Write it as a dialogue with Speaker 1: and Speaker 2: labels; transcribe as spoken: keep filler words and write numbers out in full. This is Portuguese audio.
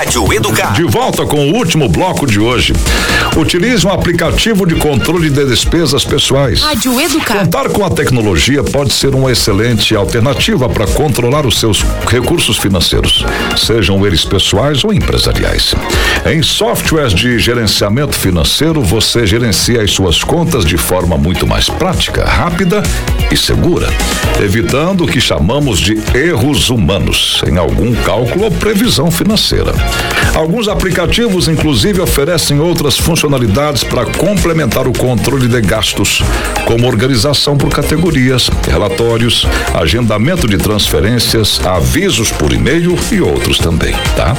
Speaker 1: Rádio Educar.
Speaker 2: De volta com o último bloco de hoje. Utilize um aplicativo de controle de despesas pessoais.
Speaker 3: Rádio Educar.
Speaker 2: Contar com a tecnologia pode ser uma excelente alternativa para controlar os seus recursos financeiros, sejam eles pessoais ou empresariais. Em softwares de gerenciamento financeiro, você gerencia as suas contas de forma muito mais prática, rápida e segura, evitando o que chamamos de erros humanos em algum cálculo ou previsão financeira. Alguns aplicativos, inclusive, oferecem outras funcionalidades para complementar o controle de gastos, como organização por categorias, relatórios, agendamento de transferências, avisos por e-mail e outros também, tá?